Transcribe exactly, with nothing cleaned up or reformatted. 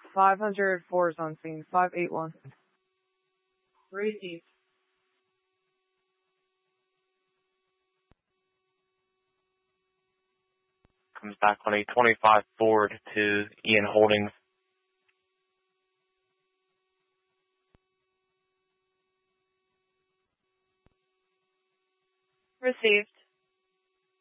five hundred four is on scene. five eight one. Received. Comes back on a twenty-five Ford to Ian Holdings. Received.